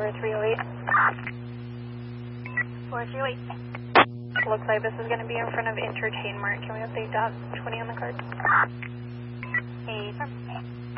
4308. 4308. Looks like this is going to be in front of Interchain Mart. Can we update that? 20 on the card.